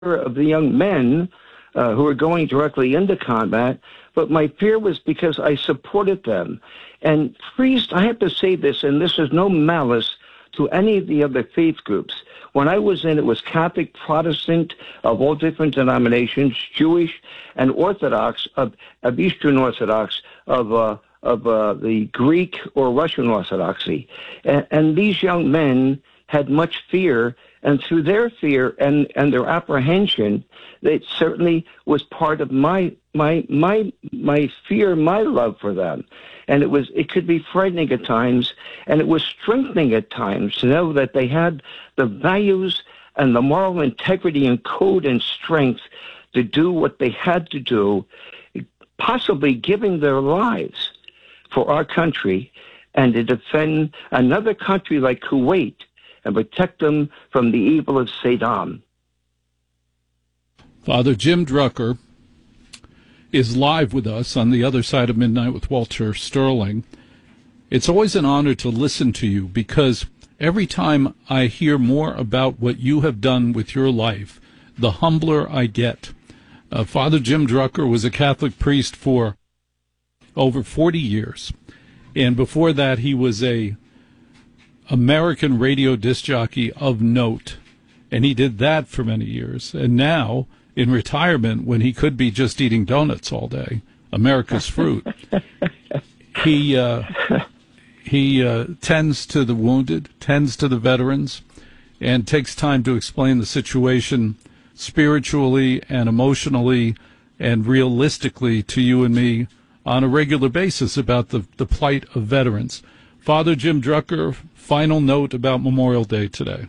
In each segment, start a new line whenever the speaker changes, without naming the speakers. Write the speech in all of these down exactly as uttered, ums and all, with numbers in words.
of the young men uh, who were going directly into combat, but my fear was because I supported them. And priest, I have to say this, and this is no malice to any of the other faith groups. When I was in, it was Catholic, Protestant, of all different denominations, Jewish, and Orthodox, of, of Eastern Orthodox, of uh, of uh, the Greek or Russian Orthodoxy. And, and these young men had much fear, and through their fear and, and their apprehension, it certainly was part of my my my my fear, my love for them. And it was it could be frightening at times, and it was strengthening at times to know that they had the values and the moral integrity and code and strength to do what they had to do, possibly giving their lives for our country and to defend another country like Kuwait and protect them from the evil of Saddam.
Father Jim Drucker is live with us on the other side of midnight with Walter Sterling. It's always an honor to listen to you because every time I hear more about what you have done with your life, the humbler I get. Uh, Father Jim Drucker was a Catholic priest for over forty years, and before that he was a American radio disc jockey of note, and he did that for many years. And now, in retirement, when he could be just eating donuts all day, America's fruit, he uh, he uh, tends to the wounded, tends to the veterans, and takes time to explain the situation spiritually and emotionally and realistically to you and me on a regular basis about the, the plight of veterans. Father Jim Drucker, final note about Memorial Day today.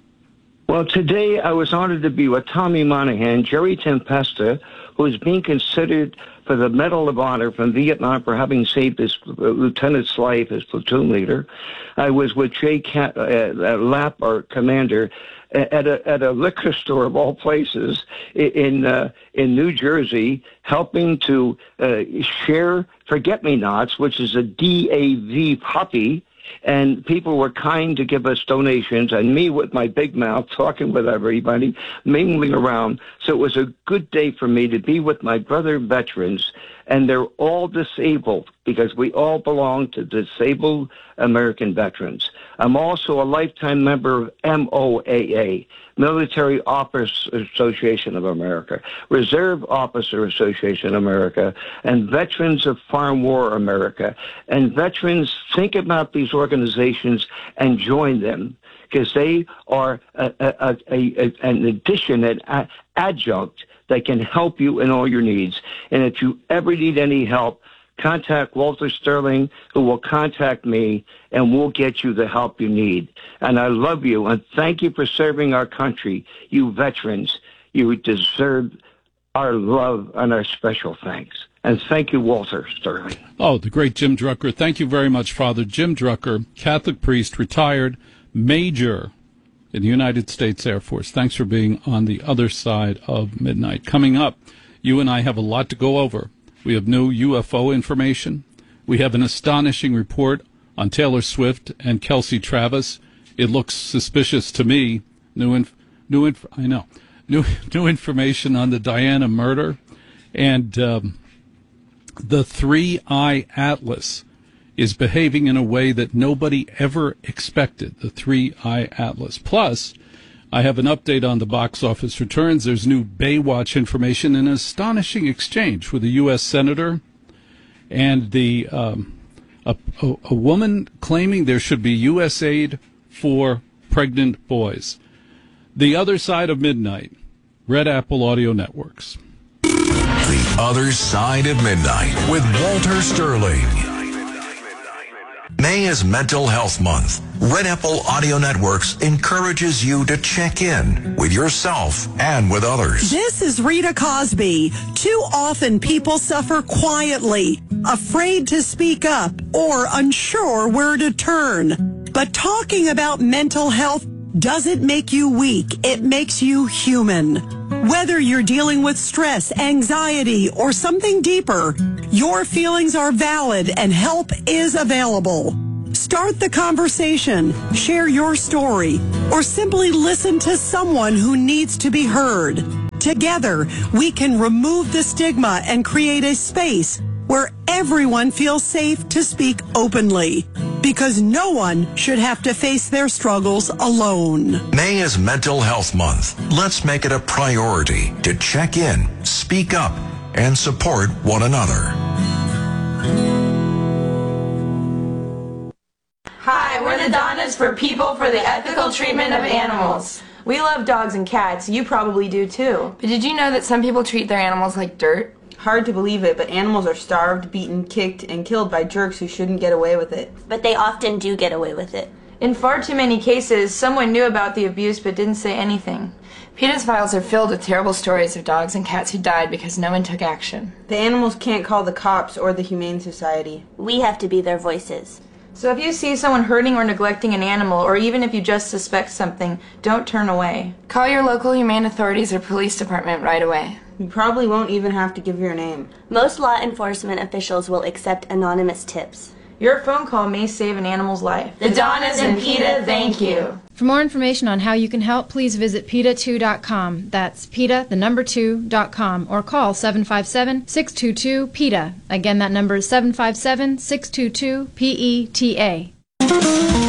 Well, today I was honored to be with Tommy Monahan, Jerry Tempesta, who is being considered for the Medal of Honor from Vietnam for having saved his lieutenant's life as platoon leader. I was with Jay Cat, uh, Lapp, our commander, at a at a liquor store of all places in uh, in New Jersey, helping to uh, share Forget-Me-Nots, which is a D A V puppy. And people were kind to give us donations, and me with my big mouth talking with everybody, mingling around. So it was a good day for me to be with my brother veterans, and they're all disabled because we all belong to disabled American veterans. I'm also a lifetime member of M O A A, Military Officers Association of America, Reserve Officer Association of America, and Veterans of Foreign War America. And veterans, think about these organizations and join them, because they are a, a, a, a, an addition, an a, adjunct that can help you in all your needs. And if you ever need any help, contact Walter Sterling, who will contact me, and we'll get you the help you need. And I love you, and thank you for serving our country. You veterans, you deserve our love and our special thanks. And thank you, Walter Sterling.
Oh, the great Jim Drucker. Thank you very much, Father Jim Drucker, Catholic priest, retired major in the United States Air Force. Thanks for being on the other side of midnight. Coming up, you and I have a lot to go over. We have new U F O information. We have an astonishing report on Taylor Swift and Kelsey Travis. It looks suspicious to me. New, inf- new, inf- I know, new, new information on the Diana murder, and um, the Three Eye Atlas is behaving in a way that nobody ever expected. The Three Eye Atlas. Plus, I have an update on the box office returns. There's new Baywatch information and an astonishing exchange with a U S senator and the um, a, a, a woman claiming there should be U S aid for pregnant boys. The Other Side of Midnight, Red Apple Audio Networks.
The Other Side of Midnight with Walter Sterling. May is Mental Health Month. Red Apple Audio Networks encourages you to check in with yourself and with others.
This is Rita Cosby. Too often people suffer quietly, afraid to speak up, or unsure where to turn. But talking about mental health doesn't make you weak. It makes you human. Whether you're dealing with stress, anxiety, or something deeper, your feelings are valid and help is available. Start the conversation, share your story, or simply listen to someone who needs to be heard. Together, we can remove the stigma and create a space where everyone feels safe to speak openly, because no one should have to face their struggles alone.
May is Mental Health Month. Let's make it a priority to check in, speak up, and support one another.
Hi, we're the Donnas for People for the Ethical Treatment of Animals. We love dogs and cats. You probably do too.
But did you know that some people treat their animals like dirt?
Hard to believe it, but animals are starved, beaten, kicked, and killed by jerks who shouldn't get away with it.
But they often do get away with it.
In far too many cases, someone knew about the abuse but didn't say anything. PETA's files are filled with terrible stories of dogs and cats who died because no one took action.
The animals can't call the cops or the Humane Society.
We have to be their voices.
So if you see someone hurting or neglecting an animal, or even if you just suspect something, don't turn away. Call your local humane authorities or police department right away.
You probably won't even have to give your name.
Most law enforcement officials will accept anonymous tips.
Your phone call may save an animal's life. The Donnas and PETA, thank you.
For more information on how you can help, please visit PETA two dot com. That's PETA, the number two, dot com, or call seven five seven, six two two, PETA. Again, that number is seven five seven, six two two, P E T A.